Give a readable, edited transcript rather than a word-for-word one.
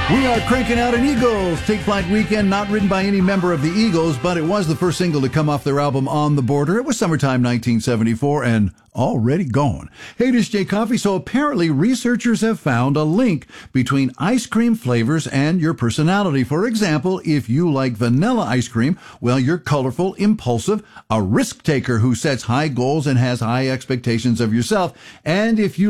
We are cranking out an Eagles Take Flight Weekend, not written by any member of the Eagles, but it was the first single to come off their album On the Border. It was summertime 1974 and already gone. Hey, this is Jay Coffee. So apparently researchers have found a link between ice cream flavors and your personality. For example, if you like vanilla ice cream, well, you're colorful, impulsive, a risk taker who sets high goals and has high expectations of yourself. And if you